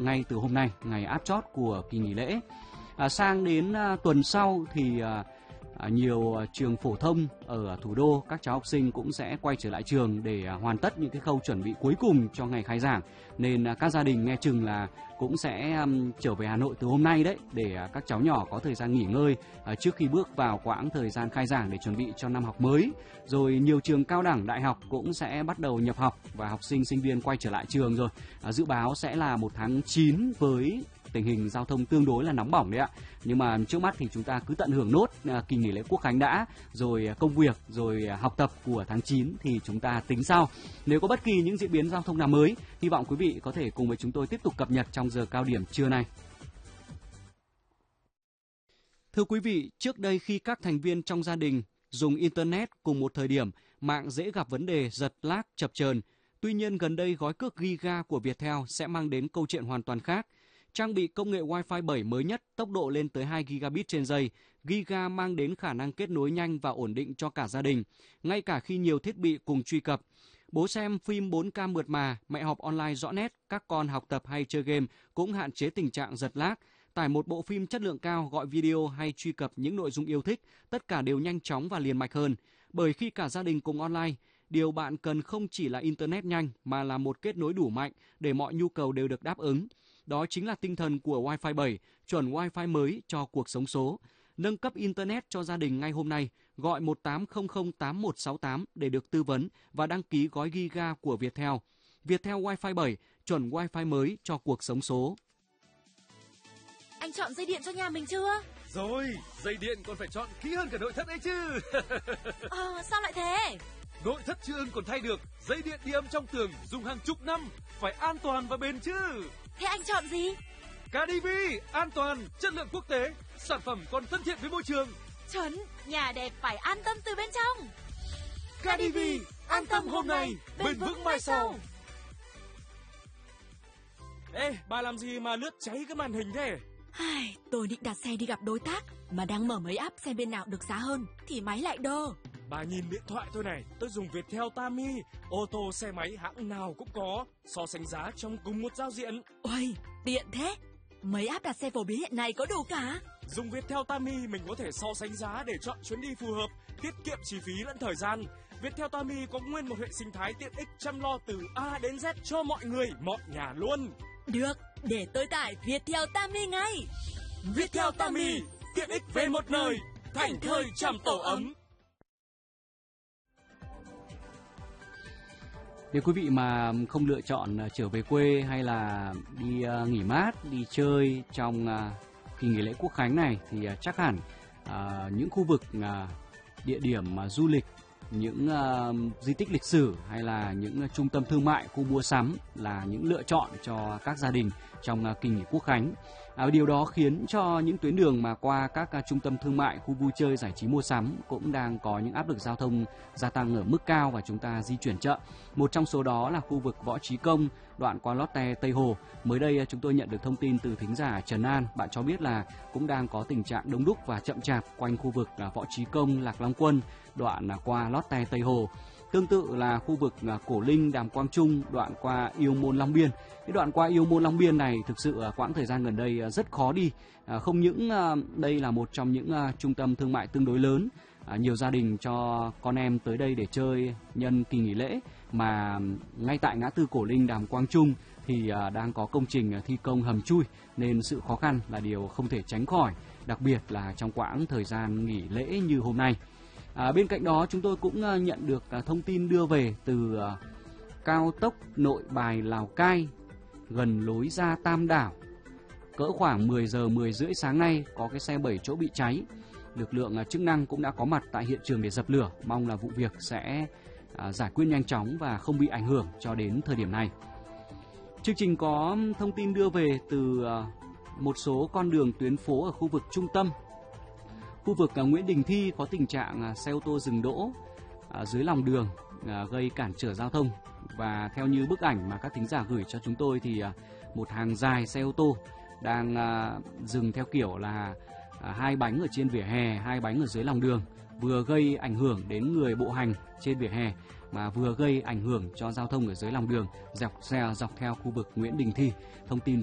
ngay từ hôm nay, ngày áp chót của kỳ nghỉ lễ. Sang đến tuần sau thì nhiều trường phổ thông ở thủ đô, các cháu học sinh cũng sẽ quay trở lại trường để hoàn tất những cái khâu chuẩn bị cuối cùng cho ngày khai giảng. Nên các gia đình nghe chừng là cũng sẽ trở về Hà Nội từ hôm nay đấy, để các cháu nhỏ có thời gian nghỉ ngơi trước khi bước vào quãng thời gian khai giảng để chuẩn bị cho năm học mới. Rồi nhiều trường cao đẳng, đại học cũng sẽ bắt đầu nhập học và học sinh, sinh viên quay trở lại trường rồi. Dự báo sẽ là một tháng 9 với tình hình giao thông tương đối là nóng bỏng đấy ạ. Nhưng mà trước mắt thì chúng ta cứ tận hưởng nốt kỳ nghỉ lễ Quốc khánh đã, rồi công việc, rồi học tập của tháng 9 thì chúng ta tính sau. Nếu có bất kỳ những diễn biến giao thông nào mới, hy vọng quý vị có thể cùng với chúng tôi tiếp tục cập nhật trong giờ cao điểm trưa nay. Thưa quý vị, trước đây khi các thành viên trong gia đình dùng Internet cùng một thời điểm, mạng dễ gặp vấn đề giật lag chập chờn. Tuy nhiên gần đây gói cước Giga của Viettel sẽ mang đến câu chuyện hoàn toàn khác. Trang bị công nghệ Wi-Fi 7 mới nhất, tốc độ lên tới 2 gigabit trên giây, Giga mang đến khả năng kết nối nhanh và ổn định cho cả gia đình, ngay cả khi nhiều thiết bị cùng truy cập. Bố xem phim 4K mượt mà, mẹ học online rõ nét, các con học tập hay chơi game cũng hạn chế tình trạng giật lag. Tải một bộ phim chất lượng cao, gọi video hay truy cập những nội dung yêu thích, tất cả đều nhanh chóng và liền mạch hơn. Bởi khi cả gia đình cùng online, điều bạn cần không chỉ là Internet nhanh mà là một kết nối đủ mạnh để mọi nhu cầu đều được đáp ứng. Đó chính là tinh thần của Wi-Fi 7, chuẩn Wi-Fi mới cho cuộc sống số. Nâng cấp Internet cho gia đình ngay hôm nay, gọi 18008168 để được tư vấn và đăng ký gói Giga của Viettel. Viettel Wi-Fi 7, chuẩn Wi-Fi mới cho cuộc sống số. Anh chọn dây điện cho nhà mình chưa? Rồi, dây điện còn phải chọn kỹ hơn cả nội thất ấy chứ. Sao lại thế? Nội thất chưa ưng còn thay được, dây điện đi âm trong tường dùng hàng chục năm, phải an toàn và bền chứ. Thế anh chọn gì? KDV, an toàn, chất lượng quốc tế, sản phẩm còn thân thiện với môi trường. Chuẩn, nhà đẹp phải an tâm từ bên trong. KDV, an tâm hôm nay, bền vững mai sau. Ê, bà làm gì mà lướt cháy cái màn hình thế? Tôi định đặt xe đi gặp đối tác, mà đang mở mấy app xem bên nào được giá hơn, thì máy lại đơ. Bà nhìn điện thoại tôi này, tôi dùng Viettel Tami, ô tô xe máy hãng nào cũng có, so sánh giá trong cùng một giao diện. Ôi, tiện thế. Mấy app đặt xe phổ biến hiện nay có đủ cả. Dùng Viettel Tami mình có thể so sánh giá để chọn chuyến đi phù hợp, tiết kiệm chi phí lẫn thời gian. Viettel Tami có nguyên một hệ sinh thái tiện ích chăm lo từ A đến Z cho mọi người, mọi nhà luôn. Được, để tôi tải Viettel Tami ngay. Viettel Tami, tiện ích về một nơi, thành thơi chăm tổ ấm. Nếu quý vị mà không lựa chọn trở về quê hay là đi nghỉ mát, đi chơi trong kỳ nghỉ lễ Quốc khánh này thì chắc hẳn những khu vực địa điểm du lịch, những di tích lịch sử hay là những trung tâm thương mại, khu mua sắm là những lựa chọn cho các gia đình trong kỳ nghỉ Quốc khánh. Điều đó khiến cho những tuyến đường mà qua các trung tâm thương mại, khu vui chơi, giải trí, mua sắm cũng đang có những áp lực giao thông gia tăng ở mức cao và chúng ta di chuyển chậm. Một trong số đó là khu vực Võ Trí Công, đoạn qua Lotte, Tây Hồ. Mới đây chúng tôi nhận được thông tin từ thính giả Trần An, bạn cho biết là cũng đang có tình trạng đông đúc và chậm chạp quanh khu vực Võ Trí Công, Lạc Long Quân, đoạn qua Lotte, Tây Hồ. Tương tự là khu vực Cổ Linh, Đàm Quang Trung, đoạn qua Yêu Môn, Long Biên. Cái đoạn qua Yêu Môn, Long Biên này thực sự quãng thời gian gần đây rất khó đi. Không những đây là một trong những trung tâm thương mại tương đối lớn, nhiều gia đình cho con em tới đây để chơi nhân kỳ nghỉ lễ, mà ngay tại ngã tư Cổ Linh, Đàm Quang Trung thì đang có công trình thi công hầm chui, nên sự khó khăn là điều không thể tránh khỏi, đặc biệt là trong quãng thời gian nghỉ lễ như hôm nay. Bên cạnh đó chúng tôi cũng nhận được thông tin đưa về từ cao tốc Nội Bài Lào Cai gần lối ra Tam Đảo. Cỡ khoảng 10 giờ 10 rưỡi sáng nay có cái xe 7 chỗ bị cháy. Lực lượng chức năng cũng đã có mặt tại hiện trường để dập lửa, mong là vụ việc sẽ giải quyết nhanh chóng và không bị ảnh hưởng cho đến thời điểm này. Chương trình có thông tin đưa về từ một số con đường tuyến phố ở khu vực trung tâm. Khu vực Nguyễn Đình Thi có tình trạng xe ô tô dừng đỗ dưới lòng đường gây cản trở giao thông. Và theo như bức ảnh mà các thính giả gửi cho chúng tôi thì một hàng dài xe ô tô đang dừng theo kiểu là hai bánh ở trên vỉa hè, hai bánh ở dưới lòng đường, vừa gây ảnh hưởng đến người bộ hành trên vỉa hè mà vừa gây ảnh hưởng cho giao thông ở dưới lòng đường dọc theo khu vực Nguyễn Đình Thi. Thông tin